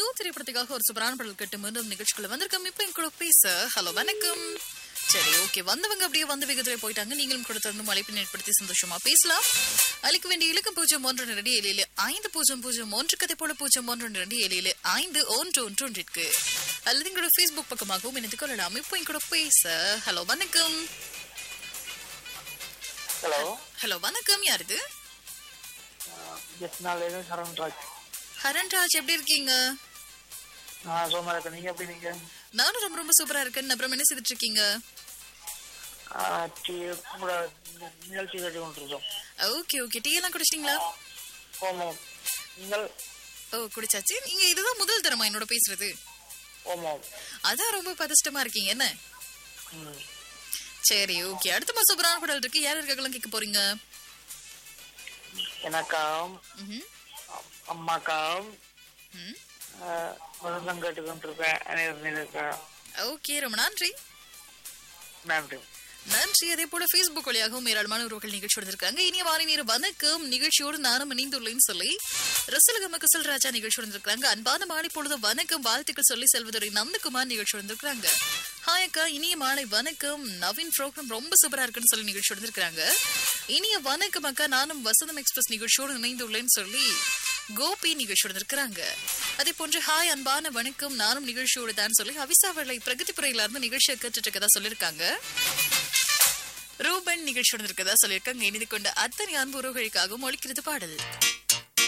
திரைப்படத்துக்காக ஒரு சூப்பரான பாடல் கேட்டு மீண்டும் நிகழ்ச்சிக்குள்ள வந்திருக்கோம். இப்போ என் கூட பேச ஹலோ வணக்கம். சரி, ஓகே, வந்தவங்க அப்படியே வந்த வேகத்துல போயிட்டாங்க. நீங்களும் கூட தொடர்ந்து அழைப்பினை ஏற்படுத்தி சந்தோஷமா பேசலாம். அழைக்க வேண்டிய இலக்கம் 0112750001 கதை போல 0112751111 அல்லது எங்களோட Facebook பக்கமாகவும் இணைந்து கொள்ளலாம். இப்போ என் கூட பேச ஹலோ வணக்கம். ஹலோ ஹலோ வணக்கம், யார் இது? ஹரண்ராஜ், எப்படி இருக்கீங்க? நீங்க எப்படி? நீங்க? நானும் ரொம்ப ரொம்ப சூப்பரா இருக்கேன். அப்புறம் என்ன செய்துட்டு இருக்கீங்க? நிகழ்ச்சி கேட்டு கொண்டிருக்கோம். ஓகே ஓகே, டீ எல்லாம் குடிச்சிட்டீங்களா? நீங்கள்? ஓ, குடிச்சாச்சு. நீங்க இதுதான் முதல் தரமா என்னோட பேசுறது? அதான் ரொம்ப பதஷ்டமா இருக்கீங்க என்ன? சரி, ஓகே. அடுத்த மாசம் சூப்பரான பாடல் இருக்கு. யார் இருக்கலாம் கேட்க போறீங்க? எனக்காம் அம்மாக்காம் கேட்டு கொண்டிருக்கேன். ஓகே, ரொம்ப நன்றி. நன்றி. நன்றி. அதே போல Facebook வழியாகவும் ஏராளமான உறவுகள் நிகழ்ச்சி இருக்காங்க. இனிய வாரி நேர வணக்கம், நிகழ்ச்சியோடு நானும் இணைந்துள்ளேன்னு சொல்லி ரசலகம குசல்ராஜா நிகழ்ச்சி இருக்காங்க. அன்பான மாலை பொழுது வணக்கம், வாழ்த்துக்கள் சொல்லி செல்வதுரை நந்தகுமார் நிகழ்ச்சி இருக்காங்க. ஹாய் அக்கா, இனிய மாலை வணக்கம், நவீன் ப்ரோக்ராம் ரொம்ப சூப்பரா இருக்குன்னு சொல்லி நிகழ்ச்சி இருக்காங்க. இனிய வணக்கம் அக்கா, நானும் வசந்தம் எக்ஸ்பிரஸ் நிகழ்ச்சியோடு இணைந்துள்ளேன்னு சொல்லி கோபி நிகழ்ச்சியோடு இருக்கிறாங்க. அதே போன்று ஹாய் அன்பான வணக்கம், நானும் நிகழ்ச்சியோடு தான் சொல்லி அவிசாவளை பிரகதிபுரையில இருந்து நிகழ்ச்சியை கேட்டுட்டு இருக்கதா சொல்லியிருக்காங்க. ரூபன் நிகழ்ச்சியோடு இருக்கதா சொல்லியிருக்காங்க. இணைந்து கொண்ட அத்தனை அன்பு உறவுகளுக்காகவும் ஒழிக்கிறது பாடல்.